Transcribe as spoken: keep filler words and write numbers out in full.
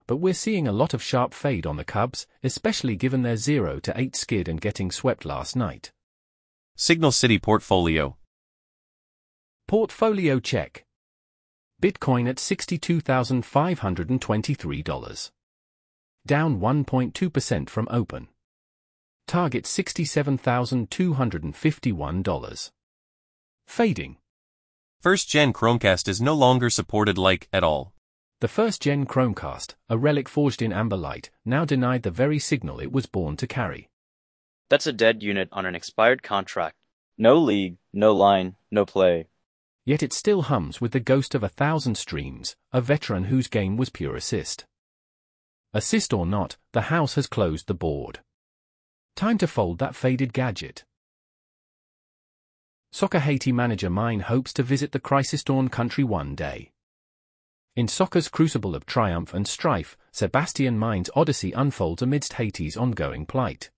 but we're seeing a lot of sharp fade on the Cubs, especially given their zero to eight skid and getting swept last night. Signal City Portfolio. Portfolio check. Bitcoin at sixty-two thousand five hundred twenty-three dollars. Down one point two percent from open. Target sixty-seven thousand two hundred fifty-one dollars. Fading. First-gen Chromecast is no longer supported like, at all. The first-gen Chromecast, a relic forged in Amberlight, now denied the very signal it was born to carry. That's a dead unit on an expired contract. No league, no line, no play. Yet it still hums with the ghost of a thousand streams, a veteran whose game was pure assist. Assist or not, the house has closed the board. Time to fold that faded gadget. Soccer Haiti manager Mine hopes to visit the crisis-torn country one day. In soccer's crucible of triumph and strife, Sebastian Mine's odyssey unfolds amidst Haiti's ongoing plight.